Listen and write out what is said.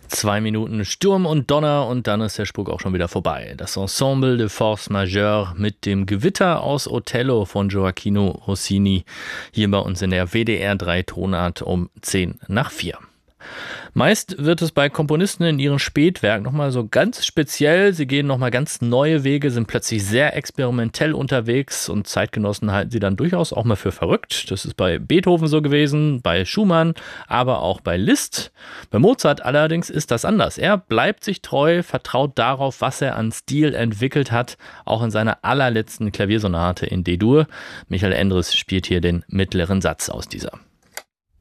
2 Minuten Sturm und Donner und dann ist der Spuk auch schon wieder vorbei. Das Ensemble de Force Majeure mit dem Gewitter aus Othello von Gioacchino Rossini hier bei uns in der WDR 3 Tonart um 4:10. Meist wird es bei Komponisten in ihren Spätwerken nochmal so ganz speziell. Sie gehen nochmal ganz neue Wege, sind plötzlich sehr experimentell unterwegs und Zeitgenossen halten sie dann durchaus auch mal für verrückt. Das ist bei Beethoven so gewesen, bei Schumann, aber auch bei Liszt. Bei Mozart allerdings ist das anders. Er bleibt sich treu, vertraut darauf, was er an Stil entwickelt hat, auch in seiner allerletzten Klaviersonate in D-Dur. Michael Endres spielt hier den mittleren Satz aus dieser.